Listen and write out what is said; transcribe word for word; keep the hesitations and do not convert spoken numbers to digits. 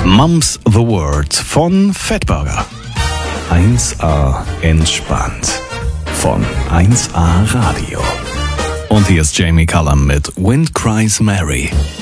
Mum's the Word von Fatburger. eins a entspannt von eins a Radio. Und hier ist Jamie Cullum mit Wind Cries Mary.